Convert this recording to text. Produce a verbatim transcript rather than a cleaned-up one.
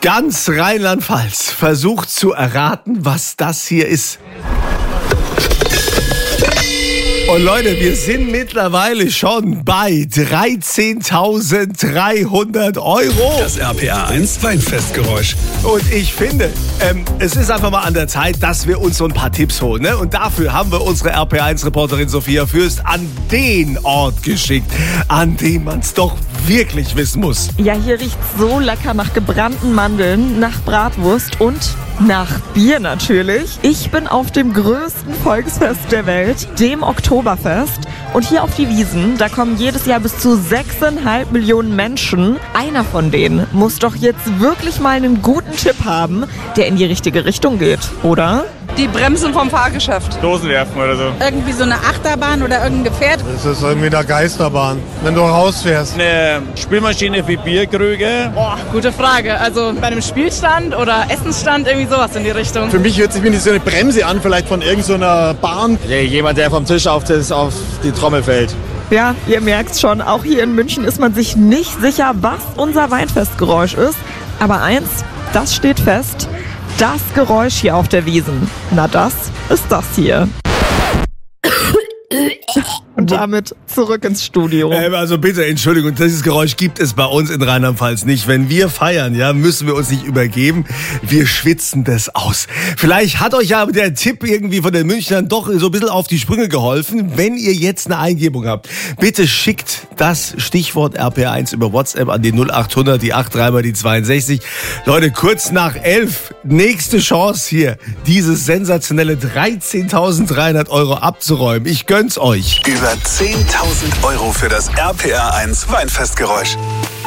Ganz Rheinland-Pfalz versucht zu erraten, was das hier ist. Und Leute, wir sind mittlerweile schon bei dreizehntausenddreihundert Euro. Das R P R eins Weinfestgeräusch. Und ich finde, ähm, es ist einfach mal an der Zeit, dass wir uns so ein paar Tipps holen. Ne? Und dafür haben wir unsere R P R eins Reporterin Sophia Fürst an den Ort geschickt, an dem man es doch wirklich wissen muss. Ja, hier riecht's so lecker nach gebrannten Mandeln, nach Bratwurst und nach Bier natürlich. Ich bin auf dem größten Volksfest der Welt, dem Oktoberfest. Und hier auf die Wiesn, da kommen jedes Jahr bis zu sechseinhalb Millionen Menschen. Einer von denen muss doch jetzt wirklich mal einen guten Tipp haben, der in die richtige Richtung geht, oder? Die Bremsen vom Fahrgeschäft. Dosen werfen oder so. Irgendwie so eine Achterbahn oder irgendein Gefährt. Das ist irgendwie eine Geisterbahn, wenn du rausfährst. Eine Spielmaschine für Bierkrüge. Boah, gute Frage. Also bei einem Spielstand oder Essensstand, irgendwie sowas in die Richtung. Für mich hört sich wie so eine Bremse an, vielleicht von irgendeiner Bahn. Ja, jemand, der vom Tisch auf, das, auf die Trommel fällt. Ja, ihr merkt's schon, auch hier in München ist man sich nicht sicher, was unser Weinfestgeräusch ist. Aber eins, das steht fest, das Geräusch hier auf der Wiesn, na das ist das hier. Und damit zurück ins Studio. Ähm, also bitte, Entschuldigung, dieses Geräusch gibt es bei uns in Rheinland-Pfalz nicht. Wenn wir feiern, ja, müssen wir uns nicht übergeben. Wir schwitzen das aus. Vielleicht hat euch ja der Tipp irgendwie von den Münchnern doch so ein bisschen auf die Sprünge geholfen. Wenn ihr jetzt eine Eingebung habt, bitte schickt das Stichwort R P R eins über WhatsApp an die null acht hundert, die acht drei mal die zweiundsechzig. Leute, kurz nach elf, nächste Chance hier, dieses sensationelle dreizehntausenddreihundert Euro abzuräumen. Ich gönn's euch. Über zehntausend Euro für das R P R eins Weinfestgeräusch.